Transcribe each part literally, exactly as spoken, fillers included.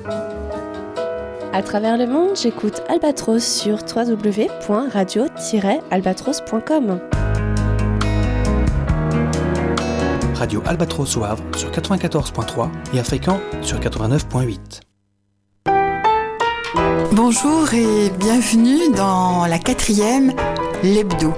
À travers le monde, j'écoute Albatros sur w w w point radio tiret albatros point com. Radio Albatros au Havre sur quatre-vingt-quatorze point trois et à Fécamp sur quatre-vingt-neuf point huit. Bonjour et bienvenue dans la quatrième, l'hebdo.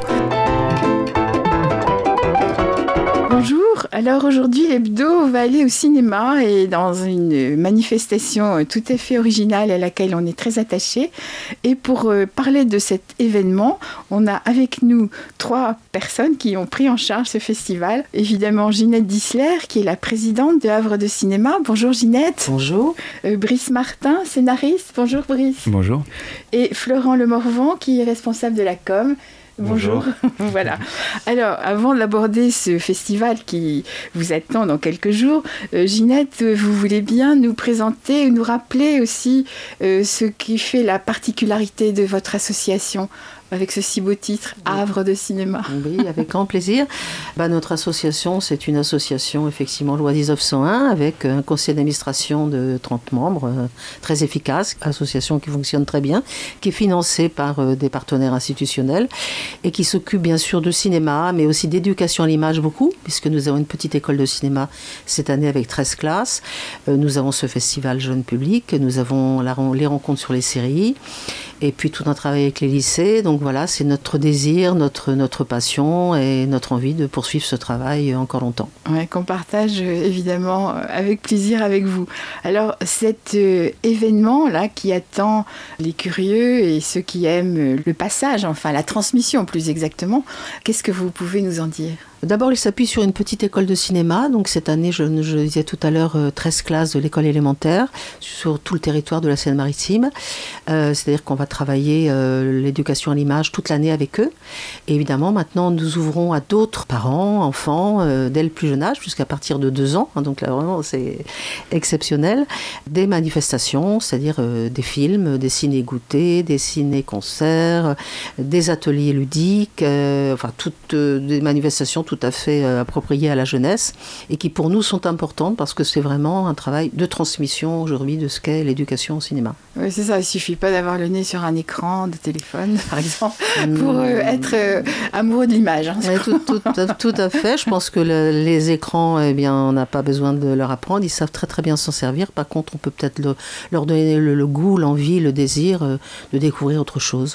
Bonjour, alors aujourd'hui l'hebdo va aller au cinéma et dans une manifestation tout à fait originale à laquelle on est très attaché. Et pour parler de cet événement, on a avec nous trois personnes qui ont pris en charge ce festival. Évidemment Ginette Dissler qui est la présidente de Havre de Cinéma. Bonjour Ginette. Bonjour. Euh, Brice Martin, scénariste. Bonjour Brice. Bonjour. Et Florent Lemorvan qui est responsable de la com. Bonjour. Bonjour. Voilà. Alors, avant d'aborder ce festival qui vous attend dans quelques jours, euh, Ginette, vous voulez bien nous présenter, nous rappeler aussi euh, ce qui fait la particularité de votre association avec ce si beau titre, Havre de Cinéma. Oui, avec grand plaisir. Bah, notre association, c'est une association, effectivement, loi dix-neuf cent un, avec un conseil d'administration de trente membres, euh, très efficace, association qui fonctionne très bien, qui est financée par euh, des partenaires institutionnels et qui s'occupe bien sûr de cinéma, mais aussi d'éducation à l'image beaucoup, puisque nous avons une petite école de cinéma cette année avec treize classes. Euh, nous avons ce festival jeune public, nous avons la, les rencontres sur les séries, et puis tout un travail avec les lycées. Donc voilà, c'est notre désir, notre, notre passion et notre envie de poursuivre ce travail encore longtemps. Ouais, qu'on partage évidemment avec plaisir avec vous. Alors cet euh, événement-là qui attend les curieux et ceux qui aiment le passage, enfin la transmission plus exactement, qu'est-ce que vous pouvez nous en dire ? D'abord, il s'appuie sur une petite école de cinéma. Donc cette année, je, je disais tout à l'heure, treize classes de l'école élémentaire sur tout le territoire de la Seine-Maritime. Euh, c'est-à-dire qu'on va travailler euh, l'éducation à l'image toute l'année avec eux. Et évidemment, maintenant, nous ouvrons à d'autres parents, enfants, euh, dès le plus jeune âge, jusqu'à partir de deux ans. Hein, donc là, vraiment, c'est exceptionnel. Des manifestations, c'est-à-dire euh, des films, des ciné-goûtés, des ciné-concerts, des ateliers ludiques, euh, enfin, toutes euh, des manifestations tout à fait euh, appropriées à la jeunesse et qui pour nous sont importantes parce que c'est vraiment un travail de transmission aujourd'hui de ce qu'est l'éducation au cinéma. Oui, c'est ça, il ne suffit pas d'avoir le nez sur un écran de téléphone, par exemple, pour euh, être euh, amoureux de l'image. Hein, oui, tout, tout, tout à fait, je pense que le, les écrans, eh bien, on n'a pas besoin de leur apprendre, ils savent très très bien s'en servir. Par contre, on peut peut-être le, leur donner le, le goût, l'envie, le désir euh, de découvrir autre chose.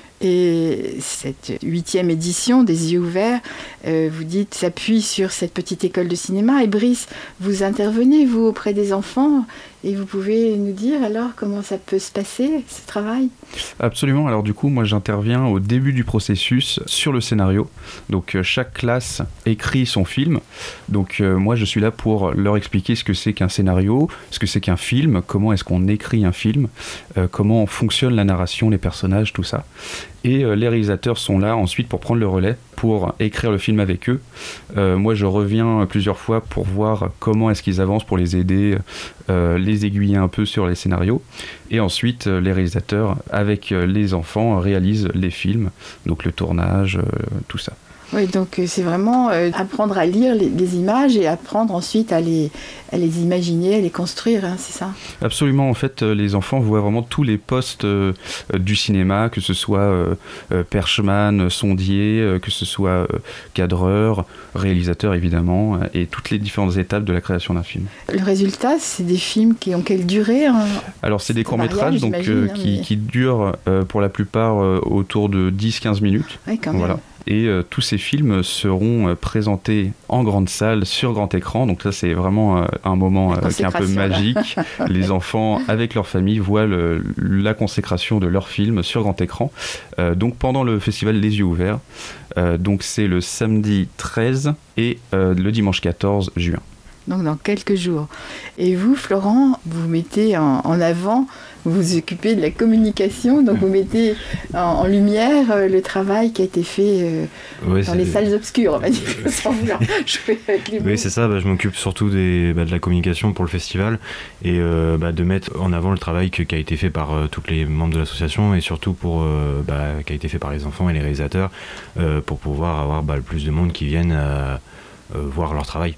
Et cette huitième édition des Yeux ouverts, euh, vous dites, s'appuie sur cette petite école de cinéma. Et Brice, vous intervenez, vous, auprès des enfants, et vous pouvez nous dire alors comment ça peut se passer, ce travail ? Absolument. Alors du coup, moi j'interviens au début du processus sur le scénario. Donc euh, chaque classe écrit son film. Donc euh, moi je suis là pour leur expliquer ce que c'est qu'un scénario, ce que c'est qu'un film, comment est-ce qu'on écrit un film, euh, comment fonctionne la narration, les personnages, tout ça. Et euh, les réalisateurs sont là ensuite pour prendre le relais, pour écrire le film avec eux. Euh, moi je reviens plusieurs fois pour voir comment est-ce qu'ils avancent, pour les aider, euh, les aiguiller un peu sur les scénarios. Et ensuite euh, les réalisateurs avec euh, les enfants réalisent les films, donc le tournage, euh, tout ça. Oui, donc c'est vraiment euh, apprendre à lire les, les images et apprendre ensuite à les, à les imaginer, à les construire, hein, c'est ça ? Absolument, en fait, euh, les enfants voient vraiment tous les postes euh, euh, du cinéma, que ce soit euh, euh, perchman, sondier, euh, que ce soit euh, cadreur, réalisateur évidemment, euh, et toutes les différentes étapes de la création d'un film. Le résultat, c'est des films qui ont quelle durée ? Hein ? Alors c'est des courts-métrages donc, euh, qui, hein, mais... qui durent euh, pour la plupart euh, autour de dix à quinze minutes. Oui, quand même. Voilà. Et euh, tous ces films seront euh, présentés en grande salle, sur grand écran. Donc ça, c'est vraiment euh, un moment euh, qui est un peu magique. Les enfants, avec leur famille, voient le, la consécration de leur film sur grand écran. Euh, donc pendant le festival Les Yeux ouverts. Euh, donc c'est le samedi treize et euh, le dimanche quatorze juin. Donc dans quelques jours. Et vous, Florent, vous mettez en, en avant, vous vous occupez de la communication, donc vous mettez en, en lumière euh, le travail qui a été fait euh, ouais, dans les salles obscures, on va dire, sans vouloir jouer avec les mots. Oui, c'est ça, bah, je m'occupe surtout des, bah, de la communication pour le festival et euh, bah, de mettre en avant le travail que, qui a été fait par euh, tous les membres de l'association et surtout pour, euh, bah, qui a été fait par les enfants et les réalisateurs euh, pour pouvoir avoir bah, le plus de monde qui viennent euh, euh, voir leur travail.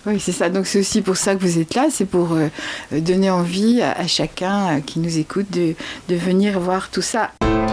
Oui, c'est ça. Donc c'est aussi pour ça que vous êtes là, c'est pour euh, donner envie à, à chacun euh, qui nous écoute de, de venir voir tout ça.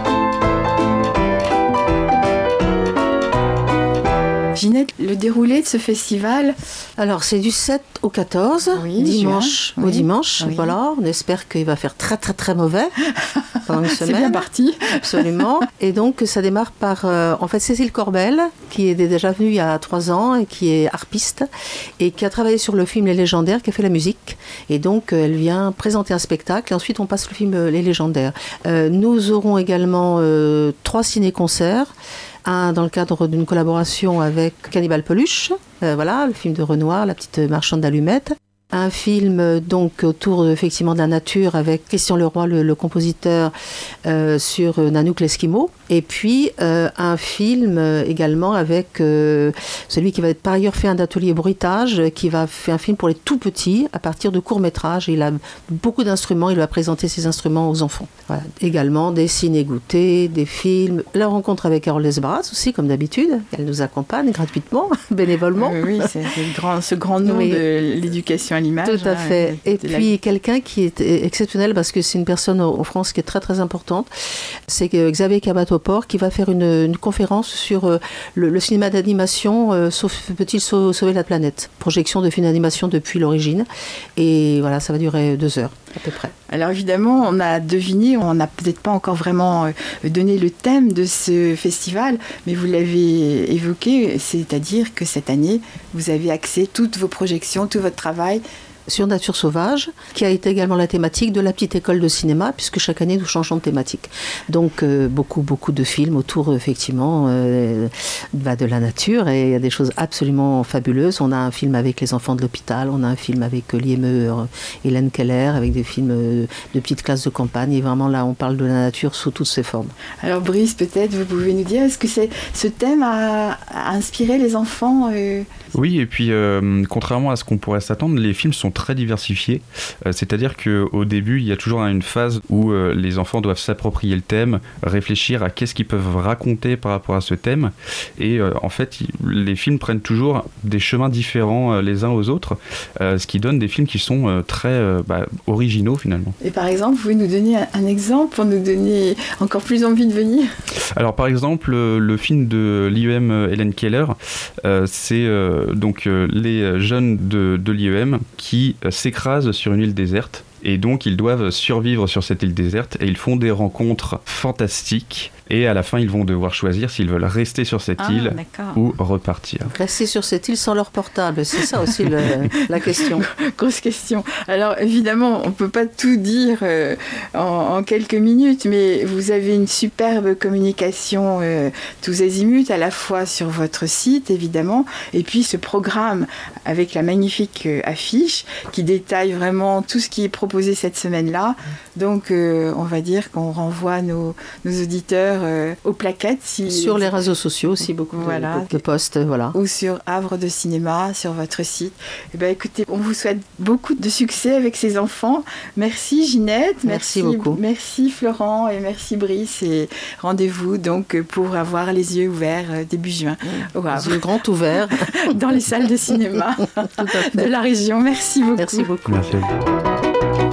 Ginette, le déroulé de ce festival? Alors, c'est du sept au quatorze, oui, dimanche juin, au oui, dimanche. Oui. Voilà, on espère qu'il va faire très très très mauvais pendant une semaine. C'est bien parti. Absolument. Et donc, ça démarre par, euh, en fait, Cécile Corbel, qui est déjà venue il y a trois ans et qui est harpiste et qui a travaillé sur le film Les Légendaires, qui a fait la musique. Et donc, elle vient présenter un spectacle et ensuite, on passe le film Les Légendaires. Euh, nous aurons également euh, trois ciné-concerts. Un dans le cadre d'une collaboration avec Cannibal Peluche, euh, voilà, le film de Renoir, La petite marchande d'allumettes. Un film euh, donc autour effectivement de la nature avec Christian Leroy, le, le compositeur, euh, sur euh, Nanook l'Esquimau. Et puis euh, un film euh, également avec euh, celui qui va être par ailleurs fait un atelier bruitage, qui va faire un film pour les tout petits à partir de courts-métrages. Il a beaucoup d'instruments, il va présenter ses instruments aux enfants. Voilà. Également des ciné-goûtés, des films, la rencontre avec Carole Desbarras aussi, comme d'habitude. Elle nous accompagne gratuitement, bénévolement. Euh, oui, c'est le grand, ce grand nom oui. de l'éducation à l'image. Tout à hein, fait. Et puis la... quelqu'un qui est exceptionnel, parce que c'est une personne en France qui est très très importante, c'est Xavier Cabatoport, qui va faire une, une conférence sur euh, le, le cinéma d'animation, euh, sauf, peut-il sau- sauver la planète. Projection de film d'animation depuis l'origine. Et voilà, ça va durer deux heures à peu près. Alors évidemment, on a deviné, on n'a peut-être pas encore vraiment donné le thème de ce festival, mais vous l'avez évoqué, c'est-à-dire que cette année, vous avez axé toutes vos projections, tout votre travail sur Nature sauvage, qui a été également la thématique de la petite école de cinéma, puisque chaque année nous changeons de thématique. Donc euh, beaucoup, beaucoup de films autour effectivement euh, bah, de la nature, et il y a des choses absolument fabuleuses. On a un film avec les enfants de l'hôpital, on a un film avec euh, l'I M E, euh, Hélène Keller, avec des films euh, de petites classes de campagne, et vraiment là on parle de la nature sous toutes ses formes. Alors Brice, peut-être vous pouvez nous dire, est-ce que c'est, ce thème a, a inspiré les enfants euh... Oui, et puis euh, contrairement à ce qu'on pourrait s'attendre, les films sont très diversifiés. Euh, c'est-à-dire qu'au début, il y a toujours une phase où euh, les enfants doivent s'approprier le thème, réfléchir à qu'est-ce qu'ils peuvent raconter par rapport à ce thème. Et euh, en fait, il, les films prennent toujours des chemins différents euh, les uns aux autres, euh, ce qui donne des films qui sont euh, très euh, bah, originaux finalement. Et par exemple, vous pouvez nous donner un, un exemple pour nous donner encore plus envie de venir? Alors par exemple, le, le film de l'I E M Hélène Keller, euh, c'est euh, donc euh, les jeunes de, de l'I E M qui euh, s'écrasent sur une île déserte. Et donc ils doivent survivre sur cette île déserte et ils font des rencontres fantastiques. Et à la fin, ils vont devoir choisir s'ils veulent rester sur cette ah, île d'accord. ou repartir. Rester sur cette île sans leur portable, c'est ça aussi le, la question. Grosse question. Alors évidemment, on ne peut pas tout dire euh, en, en quelques minutes, mais vous avez une superbe communication euh, tous azimuts, à la fois sur votre site, évidemment, et puis ce programme avec la magnifique euh, affiche qui détaille vraiment tout ce qui est proposé cette semaine-là. Donc, euh, on va dire qu'on renvoie nos, nos auditeurs Euh, aux plaquettes. Si, sur les réseaux sociaux aussi, beaucoup voilà, de, de posts. Voilà. Ou sur Havre de Cinéma, sur votre site. Eh ben, écoutez, on vous souhaite beaucoup de succès avec ces enfants. Merci Ginette. Merci, merci beaucoup. Merci Florent et merci Brice. Et rendez-vous donc pour avoir les yeux ouverts début juin. Au Havre. Les yeux grands ouverts. Dans les salles de cinéma de la région. Merci beaucoup. Merci beaucoup. Merci à vous.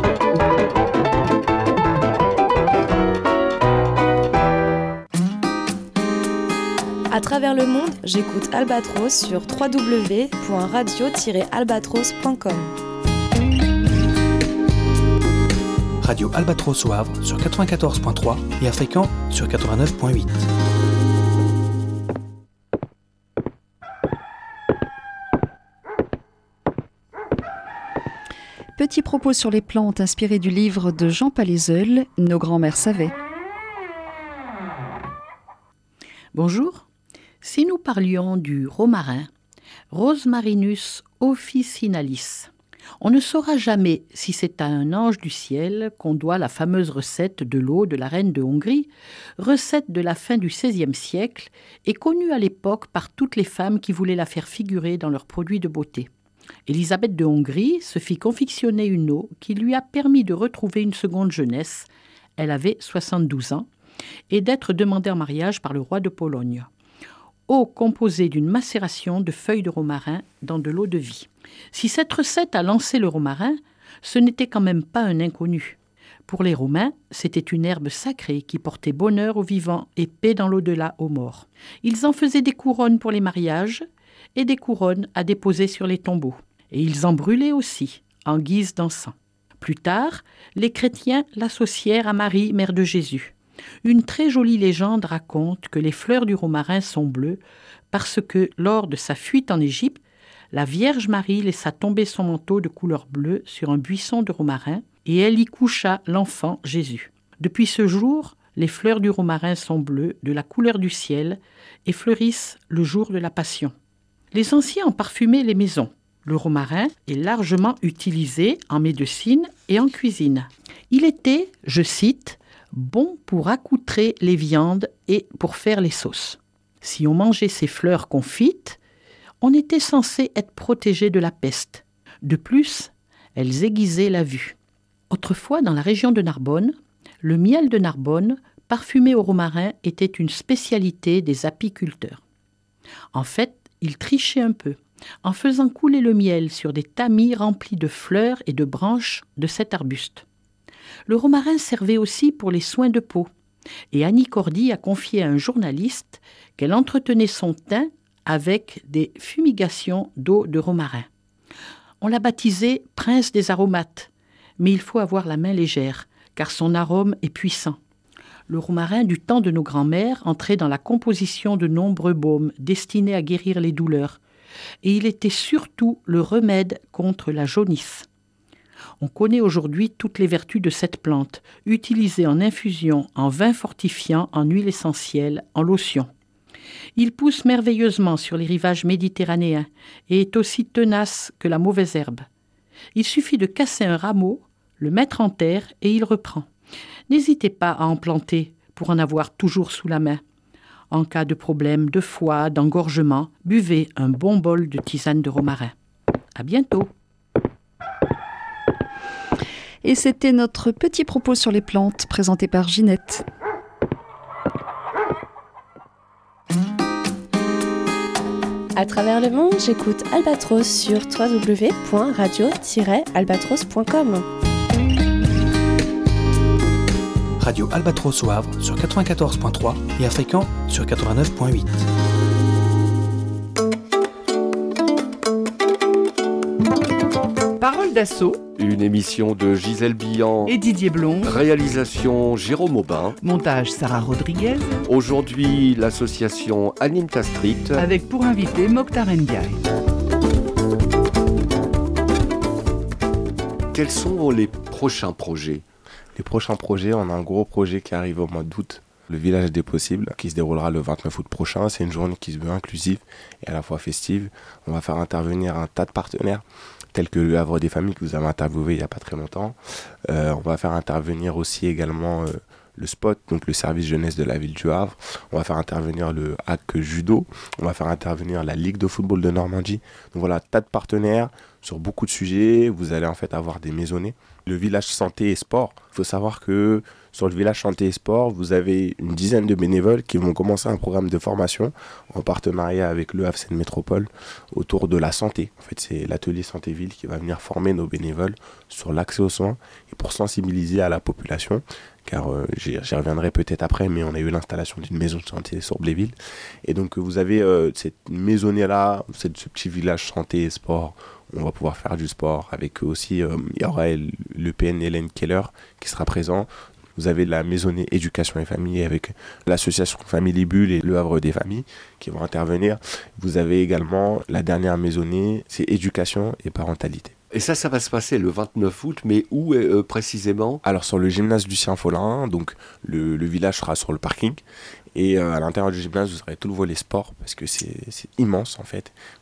À travers le monde, j'écoute Albatros sur w w w point radio tiret albatros point com. Radio Albatros au Havre sur quatre-vingt-quatorze point trois et à Fécamp sur quatre-vingt-neuf point huit. Petit propos sur les plantes inspiré du livre de Jean Palaiseul, Nos grands-mères savaient. Bonjour. Si nous parlions du romarin, Rosmarinus officinalis, on ne saura jamais si c'est à un ange du ciel qu'on doit la fameuse recette de l'eau de la reine de Hongrie, recette de la fin du seizième siècle et connue à l'époque par toutes les femmes qui voulaient la faire figurer dans leurs produits de beauté. Élisabeth de Hongrie se fit confectionner une eau qui lui a permis de retrouver une seconde jeunesse, elle avait soixante-douze ans, et d'être demandée en mariage par le roi de Pologne. eau composée d'une macération de feuilles de romarin dans de l'eau de vie. Si cette recette a lancé le romarin, ce n'était quand même pas un inconnu. Pour les Romains, c'était une herbe sacrée qui portait bonheur aux vivants et paix dans l'au-delà aux morts. Ils en faisaient des couronnes pour les mariages et des couronnes à déposer sur les tombeaux. Et ils en brûlaient aussi, en guise d'encens. Plus tard, les chrétiens l'associèrent à Marie, mère de Jésus. Une très jolie légende raconte que les fleurs du romarin sont bleues parce que, lors de sa fuite en Égypte, la Vierge Marie laissa tomber son manteau de couleur bleue sur un buisson de romarin et elle y coucha l'enfant Jésus. Depuis ce jour, les fleurs du romarin sont bleues, de la couleur du ciel, et fleurissent le jour de la Passion. Les anciens ont parfumé les maisons. Le romarin est largement utilisé en médecine et en cuisine. Il était, je cite, « bon pour accoutrer les viandes et pour faire les sauces ». Si on mangeait ces fleurs confites, on était censé être protégé de la peste. De plus, elles aiguisaient la vue. Autrefois, dans la région de Narbonne, le miel de Narbonne, parfumé au romarin, était une spécialité des apiculteurs. En fait, ils trichaient un peu, en faisant couler le miel sur des tamis remplis de fleurs et de branches de cet arbuste. Le romarin servait aussi pour les soins de peau, et Annie Cordy a confié à un journaliste qu'elle entretenait son teint avec des fumigations d'eau de romarin. On l'a baptisé « prince des aromates », mais il faut avoir la main légère, car son arôme est puissant. Le romarin du temps de nos grands-mères entrait dans la composition de nombreux baumes destinés à guérir les douleurs, et il était surtout le remède contre la jaunisse. On connaît aujourd'hui toutes les vertus de cette plante, utilisée en infusion, en vin fortifiant, en huile essentielle, en lotion. Il pousse merveilleusement sur les rivages méditerranéens et est aussi tenace que la mauvaise herbe. Il suffit de casser un rameau, le mettre en terre et il reprend. N'hésitez pas à en planter pour en avoir toujours sous la main. En cas de problème de foie, d'engorgement, buvez un bon bol de tisane de romarin. À bientôt. Et c'était notre petit propos sur les plantes présenté par Ginette. À travers le monde, j'écoute Albatros sur w w w point radio tiret albatros point com. Radio Albatros au Havre sur quatre-vingt-quatorze point trois et à Fécamp sur quatre-vingt-neuf point huit. Parole d'assaut. Une émission de Gisèle Billan et Didier Blond. Réalisation Jérôme Aubin. Montage Sarah Rodriguez. Aujourd'hui, l'association Anime ta Street. Avec pour invité Mokhtar Ndiaye. Quels sont les prochains projets ? Les prochains projets, on a un gros projet qui arrive au mois d'août. Le village des possibles, qui se déroulera le vingt-neuf août prochain. C'est une journée qui se veut inclusive et à la fois festive. On va faire intervenir un tas de partenaires, tels que le Havre des Familles que vous avez interviewé il n'y a pas très longtemps. Euh, on va faire intervenir aussi également euh, le spot, donc le service jeunesse de la ville du Havre. On va faire intervenir le H A C Judo. On va faire intervenir la Ligue de football de Normandie. Donc voilà, tas de partenaires sur beaucoup de sujets. Vous allez en fait avoir des maisonnées. Le village santé et sport, il faut savoir que sur le village santé et sport, vous avez une dizaine de bénévoles qui vont commencer un programme de formation en partenariat avec le Havre Seine Métropole autour de la santé. En fait, c'est l'atelier Santé Ville qui va venir former nos bénévoles sur l'accès aux soins et pour sensibiliser à la population. Car euh, j'y, j'y reviendrai peut-être après, mais on a eu l'installation d'une maison de santé sur Bléville. Et donc vous avez euh, cette maisonnée-là, cette, ce petit village santé et sport. On va pouvoir faire du sport avec eux aussi. Euh, il y aura le P N Hélène Keller qui sera présent. Vous avez la maisonnée éducation et famille avec l'association Famille Bulle et le Havre des Familles qui vont intervenir. Vous avez également la dernière maisonnée, c'est éducation et parentalité. Et ça, ça va se passer le vingt-neuf août, mais où euh, précisément ? Alors sur le gymnase Lucien Follin, donc le, le village sera sur le parking. Et euh, à l'intérieur du gymnase, vous aurez tout le volet sport parce que c'est, c'est immense en fait. Vous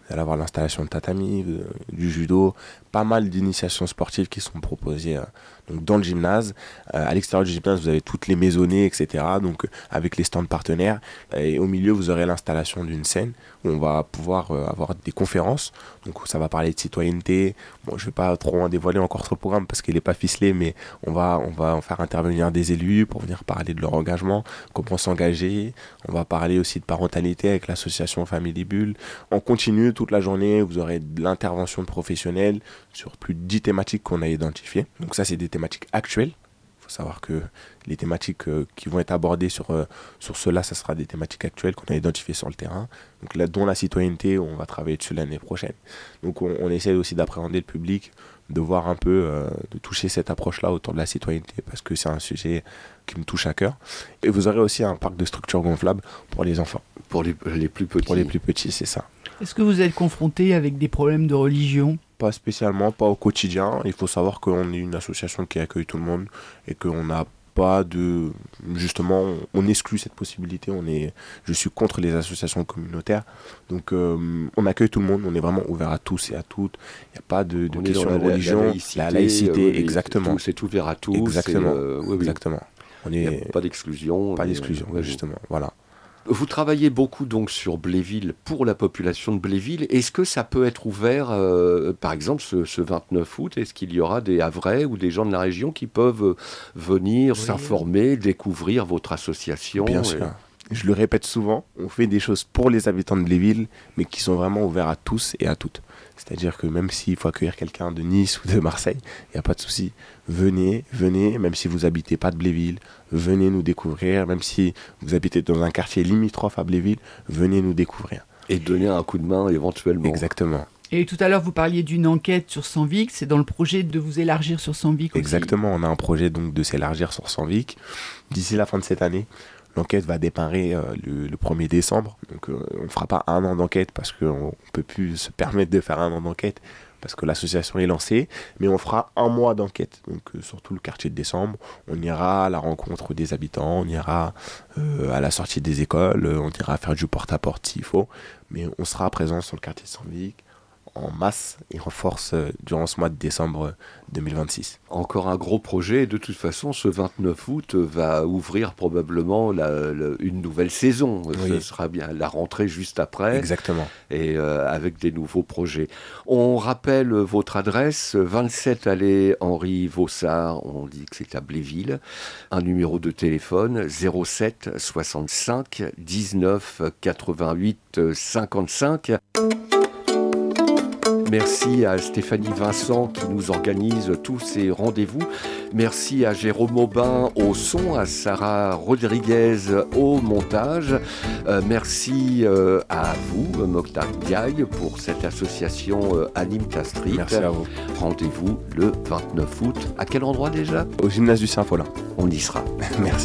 Vous allez avoir l'installation de tatami, de, du judo, pas mal d'initiations sportives qui sont proposées euh, donc dans le gymnase. Euh, à l'extérieur du gymnase, vous avez toutes les maisonnées, et cetera. Donc euh, avec les stands partenaires. Et au milieu, vous aurez l'installation d'une scène où on va pouvoir euh, avoir des conférences. Donc ça va parler de citoyenneté. Bon, je ne vais pas trop en dévoiler encore sur le programme parce qu'il n'est pas ficelé, mais on va, on va en faire intervenir des élus pour venir parler de leur engagement, comment s'engager. On va parler aussi de parentalité avec l'association Family Bulle. On continue toute la journée, vous aurez de l'intervention de professionnels sur plus de dix thématiques qu'on a identifiées. Donc ça, c'est des thématiques actuelles. Il faut savoir que les thématiques euh, qui vont être abordées sur, euh, sur cela, ça sera des thématiques actuelles qu'on a identifiées sur le terrain. Donc là, dont la citoyenneté, on va travailler dessus l'année prochaine. Donc on, on essaie aussi d'appréhender le public, de voir un peu, euh, de toucher cette approche-là autour de la citoyenneté, parce que c'est un sujet qui me touche à cœur. Et vous aurez aussi un parc de structures gonflables pour les enfants. Pour les, les plus petits. Pour les plus petits, c'est ça. Est-ce que vous êtes confronté avec des problèmes de religion ? Pas spécialement, pas au quotidien. Il faut savoir qu'on est une association qui accueille tout le monde et qu'on n'a pas de... Justement, on exclut cette possibilité. On est, je suis contre les associations communautaires. Donc, euh, on accueille tout le monde. On est vraiment ouvert à tous et à toutes. Il n'y a pas de, de question de religion. La laïcité, la laïcité euh, oui, exactement. C'est, tout, c'est ouvert à tous. Exactement. Euh, oui, exactement. On est... Il n'y a pas d'exclusion. Pas d'exclusion, oui, justement. Voilà. Vous travaillez beaucoup donc sur Bléville pour la population de Bléville. Est-ce que ça peut être ouvert, euh, par exemple, ce, ce vingt-neuf août? Est-ce qu'il y aura des Havrais ou des gens de la région qui peuvent venir oui. s'informer, découvrir votre association? Bien sûr. Et... Je le répète souvent, on fait des choses pour les habitants de Bléville, mais qui sont vraiment ouverts à tous et à toutes. C'est-à-dire que même s'il faut accueillir quelqu'un de Nice ou de Marseille, il n'y a pas de souci. Venez, venez, même si vous n'habitez pas de Bléville, venez nous découvrir. Même si vous habitez dans un quartier limitrophe à Bléville, venez nous découvrir. Et donner un coup de main éventuellement. Exactement. Et tout à l'heure, vous parliez d'une enquête sur Sanvic. C'est dans le projet de vous élargir sur Sanvic aussi. Exactement, on a un projet donc de s'élargir sur Sanvic. D'ici la fin de cette année, l'enquête va démarrer euh, le, le premier décembre. Donc euh, on ne fera pas un an d'enquête parce qu'on ne peut plus se permettre de faire un an d'enquête parce que l'association est lancée. Mais on fera un mois d'enquête. Donc euh, sur tout le quartier de décembre, on ira à la rencontre des habitants, on ira euh, à la sortie des écoles, euh, on ira faire du porte-à-porte s'il faut. Mais on sera présent sur le quartier de Sanvic en masse et en force euh, durant ce mois de décembre deux mille vingt-six. Encore un gros projet. De toute façon, ce vingt-neuf août va ouvrir probablement la, la, une nouvelle saison. Oui. Ce sera bien la rentrée juste après. Exactement. Et euh, avec des nouveaux projets. On rappelle votre adresse, vingt-sept allée Henri Vaussard, on dit que c'est à Bléville. Un numéro de téléphone, zéro sept soixante-cinq dix-neuf quatre-vingt-huit cinquante-cinq. Merci à Stéphanie Vincent qui nous organise tous ces rendez-vous. Merci à Jérôme Aubin au son, à Sarah Rodriguez au montage. Euh, merci euh, à vous, Mokhtar Ndiaye, pour cette association euh, Anime Ta Street. Merci à vous. Rendez-vous le vingt-neuf août. À quel endroit déjà? Au gymnase du Saint-Paulin. On y sera. Merci.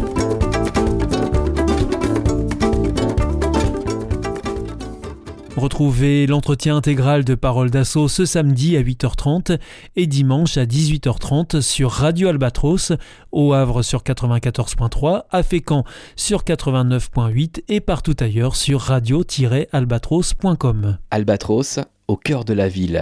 Retrouvez l'entretien intégral de Parole d'Assaut ce samedi à huit heures trente et dimanche à dix-huit heures trente sur Radio Albatros, au Havre sur quatre-vingt-quatorze point trois, à Fécamp sur quatre-vingt-neuf point huit et partout ailleurs sur radio tiret albatros point com. Albatros, au cœur de la ville.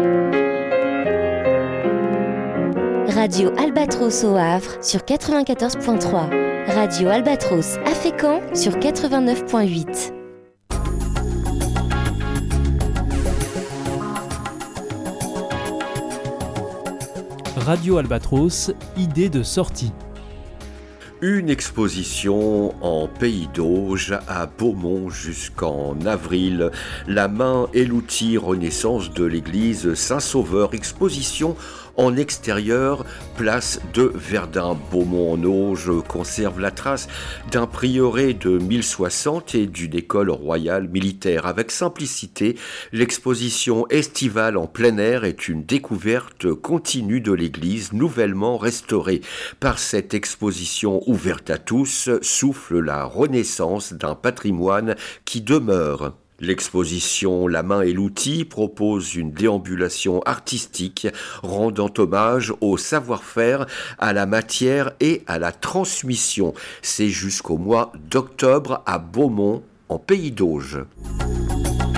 Radio Albatros au Havre sur quatre-vingt-quatorze point trois. Radio Albatros à Fécamp sur quatre-vingt-neuf point huit. Radio Albatros, idée de sortie. Une exposition en Pays d'Auge à Beaumont jusqu'en avril. La main et l'outil Renaissance de l'église Saint-Sauveur. Exposition en extérieur, place de Verdun. Beaumont en Auge conserve la trace d'un prieuré de mille soixante et d'une école royale militaire. Avec simplicité, l'exposition estivale en plein air est une découverte continue de l'église nouvellement restaurée. Par cette exposition ouverte à tous, souffle la renaissance d'un patrimoine qui demeure. L'exposition La main et l'outil propose une déambulation artistique rendant hommage au savoir-faire, à la matière et à la transmission. C'est jusqu'au mois d'octobre à Beaumont, en Pays d'Auge.